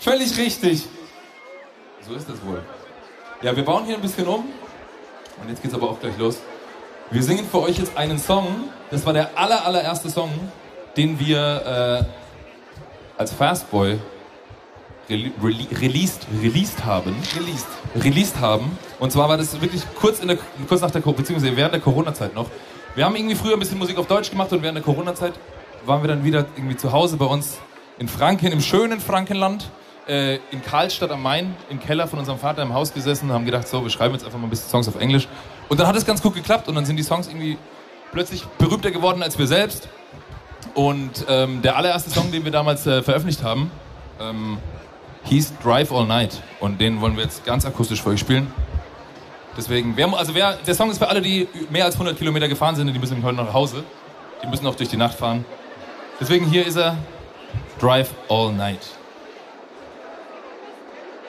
Völlig richtig. So ist das wohl. Ja, wir bauen hier ein bisschen um. Und jetzt geht's aber auch gleich los. Wir singen für euch jetzt einen Song. Das war der allererste Song, den wir als Fastboy released haben. Und zwar war das wirklich kurz nach der beziehungsweise während der Corona-Zeit noch. Wir haben irgendwie früher ein bisschen Musik auf Deutsch gemacht und während der Corona-Zeit waren wir dann wieder irgendwie zu Hause bei uns in Franken, im schönen Frankenland, in Karlstadt am Main, im Keller von unserem Vater im Haus gesessen und haben gedacht, so, wir schreiben jetzt einfach mal ein bisschen Songs auf Englisch. Und dann hat es ganz gut geklappt und dann sind die Songs irgendwie plötzlich berühmter geworden als wir selbst. Und der allererste Song, den wir damals veröffentlicht haben, hieß Drive All Night. Und den wollen wir jetzt ganz akustisch für euch spielen. Deswegen, der Song ist für alle, die mehr als 100 Kilometer gefahren sind und die müssen heute noch nach Hause. Die müssen auch durch die Nacht fahren. Deswegen hier ist er, Drive All Night.